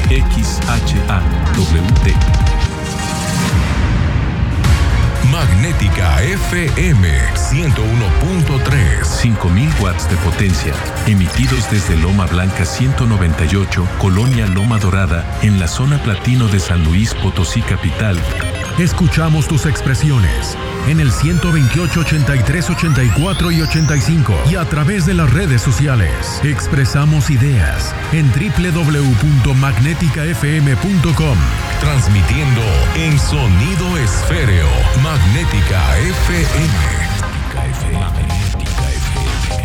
Magnética FM 101.3. 5000 watts de potencia, emitidos desde Loma Blanca 198, Colonia Loma Dorada, en la zona platino de San Luis Potosí capital. Escuchamos tus expresiones en el 128, 83, 84 y 85 y a través de las redes sociales. Expresamos ideas en www.magneticafm.com. Transmitiendo en sonido esféreo. Magnética FM. Magnética FM.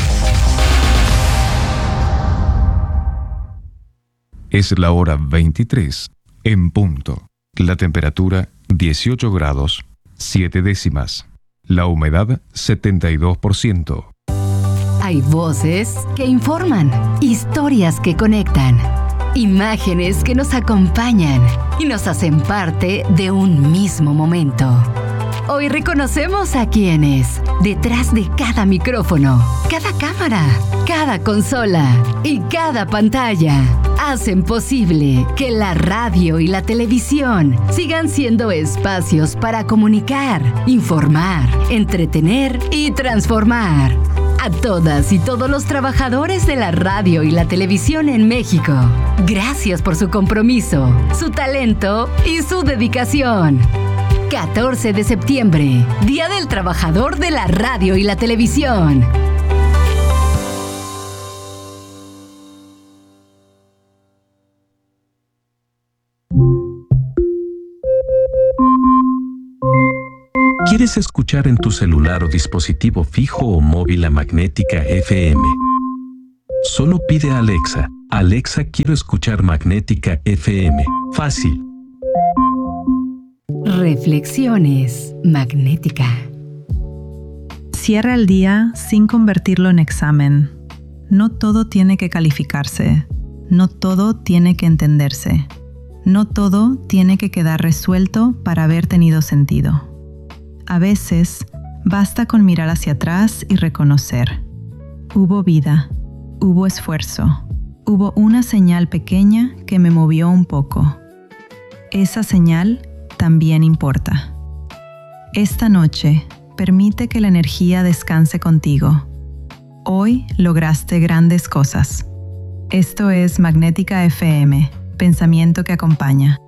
Es la hora 23 en punto. La temperatura 18 grados, 7 décimas. La humedad 72%. Hay voces que informan, historias que conectan, imágenes que nos acompañan y nos hacen parte de un mismo momento. Hoy reconocemos a quienes, detrás de cada micrófono, cada cámara, cada consola y cada pantalla, hacen posible que la radio y la televisión sigan siendo espacios para comunicar, informar, entretener y transformar. A todas y todos los trabajadores de la radio y la televisión en México, gracias por su compromiso, su talento y su dedicación. 14 de septiembre, Día del Trabajador de la Radio y la Televisión. ¿Quieres escuchar en tu celular o dispositivo fijo o móvil a Magnética FM? Solo pide a Alexa: Alexa, quiero escuchar Magnética FM. Fácil. Reflexiones Magnética. Cierra el día sin convertirlo en examen. No todo tiene que calificarse. No todo tiene que entenderse. No todo tiene que quedar resuelto para haber tenido sentido. A veces, basta con mirar hacia atrás y reconocer. Hubo vida, hubo esfuerzo, hubo una señal pequeña que me movió un poco. Esa señal también importa. Esta noche, permite que la energía descanse contigo. Hoy lograste grandes cosas. Esto es Magnética FM, pensamiento que acompaña.